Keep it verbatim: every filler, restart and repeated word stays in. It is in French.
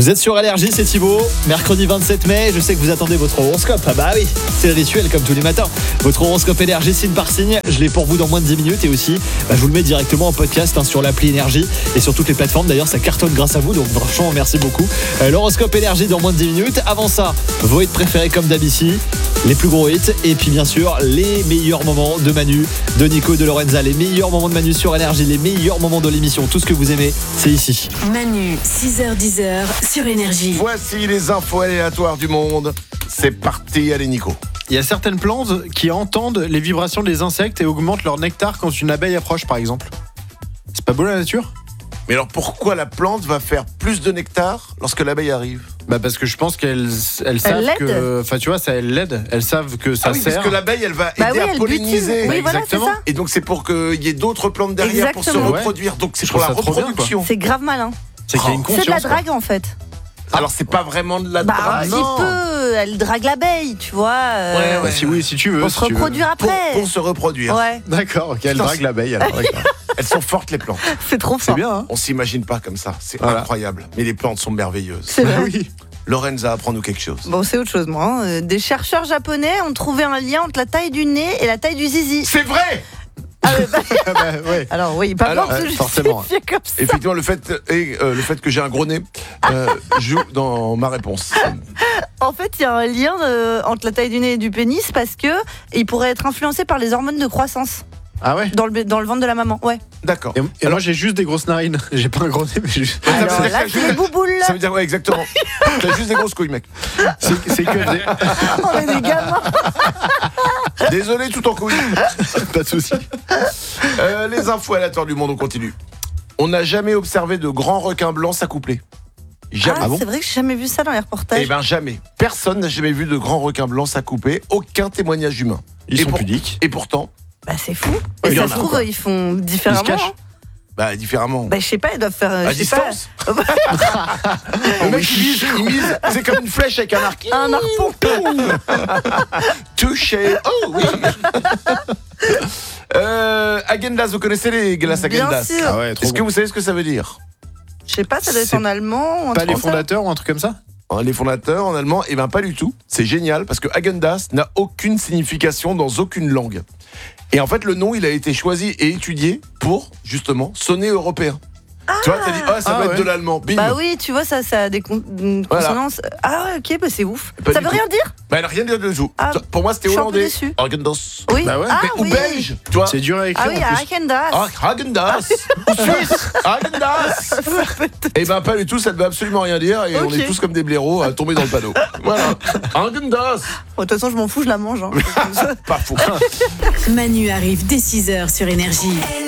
Vous êtes sur Allergie, c'est Thibaut. Mercredi vingt-sept mai, je sais que vous attendez votre horoscope. Ah bah oui, c'est le rituel comme tous les matins. Votre horoscope Énergie, signe par signe. Je l'ai pour vous dans moins de dix minutes et aussi, bah, je vous le mets directement en podcast hein, sur l'appli Énergie et sur toutes les plateformes. D'ailleurs, ça cartonne grâce à vous, donc franchement, merci beaucoup. Euh, l'horoscope Énergie dans moins de dix minutes. Avant ça, vos hits préférés comme d'habitude, les plus gros hits et puis bien sûr, les meilleurs moments de Manu, de Nico, de Lorenza. Les meilleurs moments de Manu sur Énergie, les meilleurs moments de l'émission. Tout ce que vous aimez, c'est ici. Manu, six heures dix sur Énergie. Voici les infos aléatoires du monde. C'est parti, allez Nico. Il y a certaines plantes qui entendent les vibrations des insectes et augmentent leur nectar quand une abeille approche, par exemple. C'est pas beau la nature ? Mais alors pourquoi la plante va faire plus de nectar lorsque l'abeille arrive ? Bah parce que je pense qu'elles elles savent l'aide. que, enfin tu vois, ça elles l'aident. Elles savent que ça Ah oui, sert. parce que l'abeille, elle va aider Bah oui, à elle polliniser. butine. Oui, Ouais, voilà, c'est exactement. ça. Et donc c'est pour qu'il y ait d'autres plantes derrière Exactement. pour se reproduire. Donc c'est Je pour la trouve ça trop bien, reproduction. C'est grave malin. C'est qu'il y a une C'est conscience. de la quoi. drague en fait. Alors c'est pas vraiment de la Bah un drague. petit non. peu, elle drague l'abeille, tu vois. euh, Ouais, ouais. Bah, si oui, si tu veux. Pour si se tu veux. reproduire Pour, après. pour se reproduire. Ouais, D'accord, ok, elle Putain, drague l'abeille alors. D'accord. Elles sont fortes les plantes. c'est trop C'est fort. bien, hein. On s'imagine pas comme ça. C'est Voilà. incroyable. Mais les plantes sont merveilleuses. C'est Bah vrai. oui. Lorenza, apprends-nous quelque chose. Bon, c'est autre chose, moi. hein. Euh, Des chercheurs japonais ont trouvé un lien entre la taille du nez et la taille du zizi. C'est vrai. Ah, ouais, bah, Ah bah, ouais. alors oui, pas Alors, besoin de euh, se forcément. justifier comme ça. Effectivement, le fait et euh, le fait que j'ai un gros nez euh, joue dans ma réponse. En fait, il y a un lien euh, entre la taille du nez et du pénis parce que il pourrait être influencé par les hormones de croissance Ah ouais. dans le, dans le ventre de la maman. Ouais. D'accord. Et, et moi j'ai juste des grosses narines. J'ai pas un gros nez, mais j'ai juste. Ça veut Alors dire là, que c'est les bouboules. Ça veut dire ouais exactement. T'as juste des grosses couilles mec. C'est, c'est que des... On est des gamins. Désolé tout en couilles. Pas de soucis. Euh, les infos aléatoires du monde, on continue. On n'a jamais observé de grands requins blancs s'accoupler. Jamais. Ah, c'est vrai que j'ai jamais vu ça dans les reportages. Eh ben jamais. Personne n'a jamais vu de grands requins blancs s'accoupler. Aucun témoignage humain. Ils Et sont pour- pudiques. Et pourtant, Bah c'est fou. Il Et y en ça a, se trouve, quoi. ils font différemment. cachent. hein. bah différemment. Bah je sais pas, ils doivent faire. euh, à je sais pas, distance. Le mec il mise, il mise, c'est comme une flèche avec un arc. un harpon. Touché. Oh oui. euh, Agendas, vous connaissez les glaces Bien Agendas? sûr. Ah ouais, trop Est-ce que bon. vous savez ce que ça veut dire? Je sais pas, ça doit être C'est en allemand. ou un Pas truc les comme ça. fondateurs ou un truc comme ça? Hein, Les fondateurs en allemand, eh ben pas du tout. C'est génial parce que Agendas n'a aucune signification dans aucune langue. Et en fait, le nom, il a été choisi et étudié pour justement sonner européen. Tu vois, t'as dit, ah, ça Ah va ouais. être de l'allemand. Bim. Bah oui, tu vois, ça, ça a des con- une Voilà. consonances. Ah ouais, ok, bah c'est ouf. Pas Ça du veut tout. rien dire? Bah, elle n'a rien dit de tout. Ah, Pour moi, c'était je suis un peu hollandais. déçue. Agendas. Oui. Bah ouais. Ah Mais- oui. Ou belge, tu vois. C'est dur à écrire Ah oui, en à plus. Akendas. Ah, Agendas. Ou Suisse. Agendas. Eh ben pas du tout, ça ne veut absolument rien dire et on Ok. est tous comme des blaireaux à tomber dans le panneau. Voilà. Agendas. Bon, de toute façon, je m'en fous, je la mange. hein. Pas fou. Manu arrive dès six heures sur Énergie.